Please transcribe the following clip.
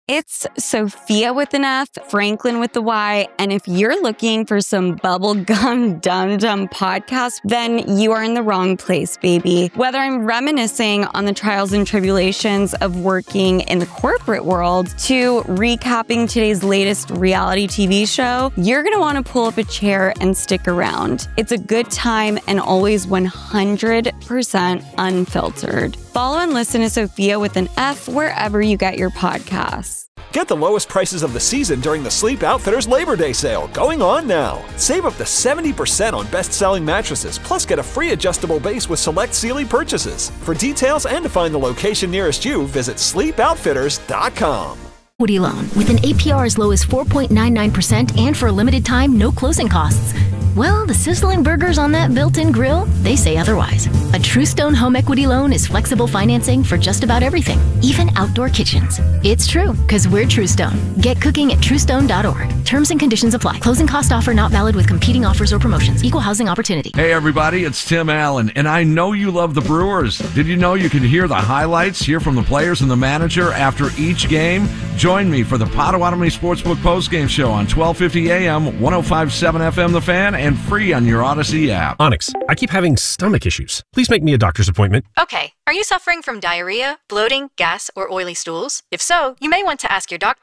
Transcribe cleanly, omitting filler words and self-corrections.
It's Sophia with an F, Franklin with the Y, and if you're looking for some bubblegum dum-dum podcast, then you are in the wrong place, baby. Whether I'm reminiscing on the trials and tribulations of working in the corporate world to recapping today's latest reality TV show, you're gonna wanna pull up a chair and stick around. It's a good time and always 100% unfiltered. Follow and listen to Sophia with an F wherever you get your podcasts. Get the lowest prices of the season during the Sleep Outfitters Labor Day sale, going on now. Save up to 70% on best-selling mattresses, plus get a free adjustable base with select Sealy purchases. For details and to find the location nearest you, visit sleepoutfitters.com. Equity loan with an APR as low as 4.99% and for a limited time, no closing costs. Well, the sizzling burgers on that built-in grill, they say otherwise. A TrueStone home equity loan is flexible financing for just about everything, even outdoor kitchens. It's true, because we're TrueStone. Get cooking at truestone.org. Terms and conditions apply. Closing cost offer not valid with competing offers or promotions. Equal housing opportunity. Hey everybody, it's Tim Allen, and I know you love the Brewers. Did you know you can hear the highlights, hear from the players and the manager after each game? Join me for the Potawatomi Sportsbook postgame show on 1250 AM, 105.7 FM The Fan, and free on your Odyssey app. Onyx, I keep having stomach issues. Please make me a doctor's appointment. Okay, are you suffering from diarrhea, bloating, gas, or oily stools? If so, you may want to ask your doctor.